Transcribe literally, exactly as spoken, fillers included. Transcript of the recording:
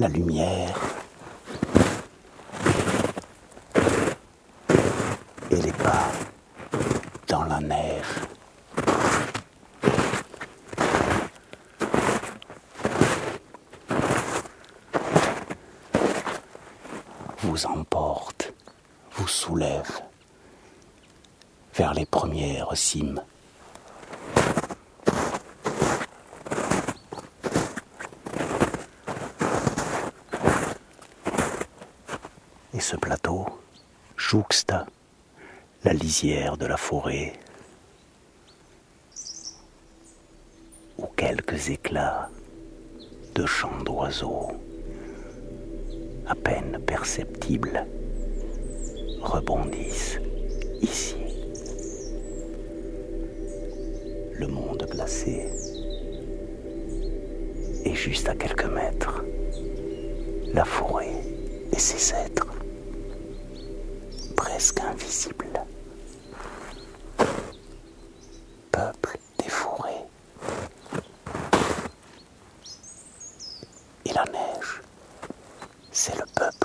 la lumière et les pas dans la neige. Vous emporte, vous soulève vers les premières cimes. Et ce plateau jouxte la lisière de la forêt, où quelques éclats de chants d'oiseaux, à peine perceptibles, rebondissent ici. Le monde glacé est juste à quelques mètres. La forêt et ses êtres, presque invisibles. Peuple des forêts. Et la neige, c'est le peuple